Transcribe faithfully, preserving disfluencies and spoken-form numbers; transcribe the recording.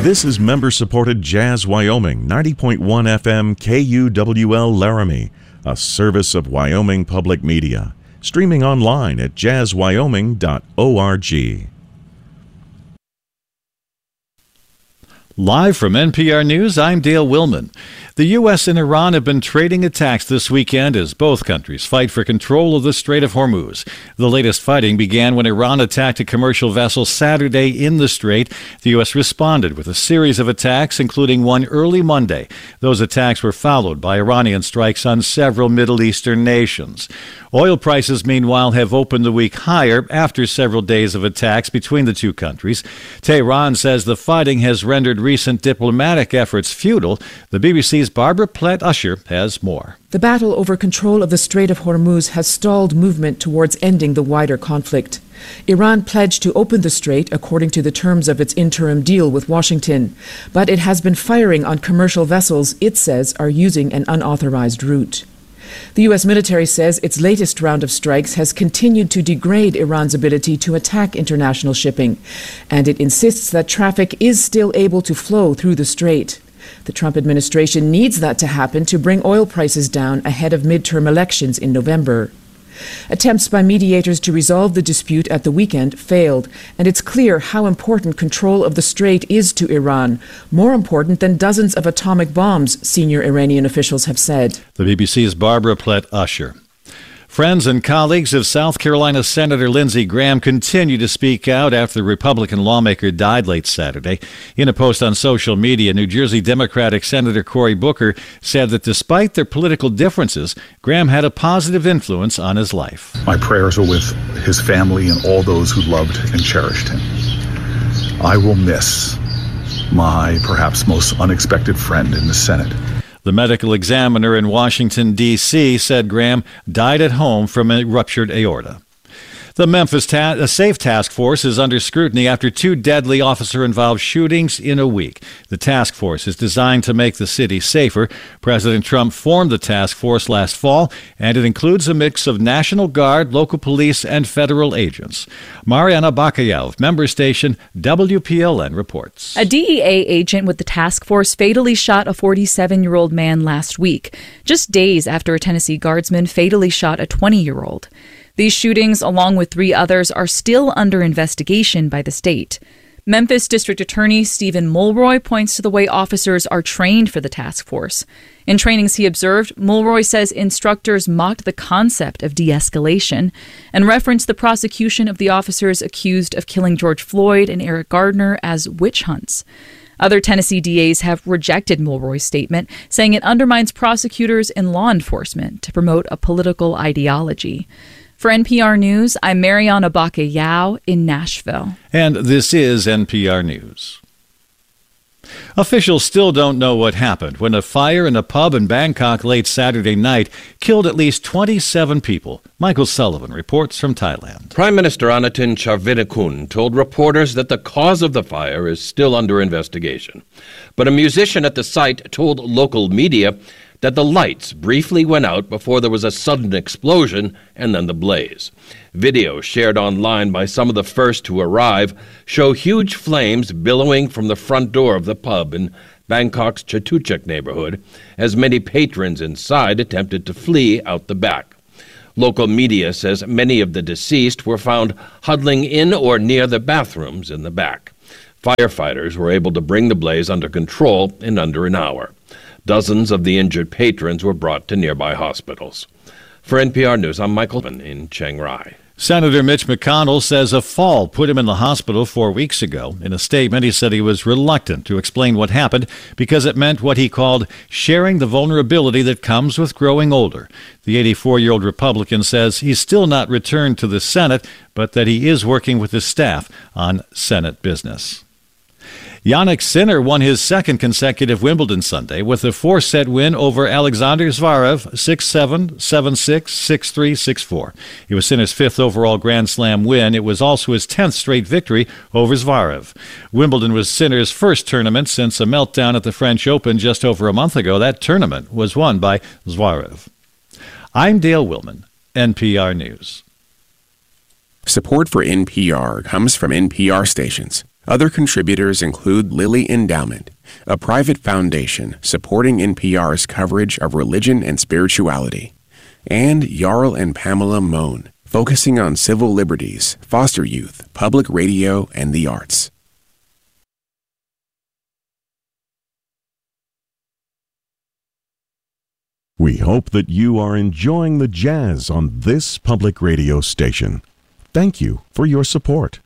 This is member-supported Jazz Wyoming, ninety point one F M K U W L Laramie, a service of Wyoming Public Media. Streaming online at jazz wyoming dot org. Live from N P R News, I'm Dale Willman. The U S and Iran have been trading attacks this weekend as both countries fight for control of the Strait of Hormuz. The latest fighting began when Iran attacked a commercial vessel Saturday in the strait. The U S responded with a series of attacks, including one early Monday. Those attacks were followed by Iranian strikes on several Middle Eastern nations. Oil prices, meanwhile, have opened the week higher after several days of attacks between the two countries. Tehran says the fighting has rendered recent diplomatic efforts futile. The B B C's Barbara Platt-Usher has more. The battle over control of the Strait of Hormuz has stalled movement towards ending the wider conflict. Iran pledged to open the strait according to the terms of its interim deal with Washington, but it has been firing on commercial vessels it says are using an unauthorized route. The U S military says its latest round of strikes has continued to degrade Iran's ability to attack international shipping, and it insists that traffic is still able to flow through the strait. The Trump administration needs that to happen to bring oil prices down ahead of midterm elections in November. Attempts by mediators to resolve the dispute at the weekend failed, and it's clear how important control of the strait is to Iran, more important than dozens of atomic bombs, senior Iranian officials have said. The B B C's Barbara Platt-Usher. Friends and colleagues of South Carolina Senator Lindsey Graham continue to speak out after the Republican lawmaker died late Saturday. In a post on social media, New Jersey Democratic Senator Cory Booker said that despite their political differences, Graham had a positive influence on his life. My prayers are with his family and all those who loved and cherished him. I will miss my perhaps most unexpected friend in the Senate. The medical examiner in Washington, D C said Graham died at home from a ruptured aorta. The Memphis ta- a Safe Task Force is under scrutiny after two deadly officer-involved shootings in a week. The task force is designed to make the city safer. President Trump formed the task force last fall, and it includes a mix of National Guard, local police, and federal agents. Mariana Bacallao of member station W P L N reports. A D E A agent with the task force fatally shot a forty-seven-year-old man last week, just days after a Tennessee guardsman fatally shot a twenty-year-old. These shootings, along with three others, are still under investigation by the state. Memphis District Attorney Stephen Mulroy points to the way officers are trained for the task force. In trainings he observed, Mulroy says instructors mocked the concept of de-escalation and referenced the prosecution of the officers accused of killing George Floyd and Eric Gardner as witch hunts. Other Tennessee D As have rejected Mulroy's statement, saying it undermines prosecutors and law enforcement to promote a political ideology. For N P R News, I'm Mariana Bacallao in Nashville. And this is N P R News. Officials still don't know what happened when a fire in a pub in Bangkok late Saturday night killed at least twenty-seven people. Michael Sullivan reports from Thailand. Prime Minister Anutin Charnvirakul told reporters that the cause of the fire is still under investigation. But a musician at the site told local media that the lights briefly went out before there was a sudden explosion and then the blaze. Videos shared online by some of the first to arrive show huge flames billowing from the front door of the pub in Bangkok's Chatuchak neighborhood as many patrons inside attempted to flee out the back. Local media says many of the deceased were found huddling in or near the bathrooms in the back. Firefighters were able to bring the blaze under control in under an hour. Dozens of the injured patrons were brought to nearby hospitals. For N P R News, I'm Michael in Chiang Rai. Senator Mitch McConnell says a fall put him in the hospital four weeks ago. In a statement, he said he was reluctant to explain what happened because it meant what he called sharing the vulnerability that comes with growing older. The eighty-four-year-old Republican says he's still not returned to the Senate, but that he is working with his staff on Senate business. Jannik Sinner won his second consecutive Wimbledon Sunday with a four-set win over Alexander Zverev, six seven, seven six, six three, six four. It was Sinner's fifth overall Grand Slam win. It was also his tenth straight victory over Zverev. Wimbledon was Sinner's first tournament since a meltdown at the French Open just over a month ago. That tournament was won by Zverev. I'm Dale Willman, N P R News. Support for N P R comes from N P R stations. Other contributors include Lilly Endowment, a private foundation supporting N P R's coverage of religion and spirituality, and Jarl and Pamela Mohn, focusing on civil liberties, foster youth, public radio, and the arts. We hope that you are enjoying the jazz on this public radio station. Thank you for your support.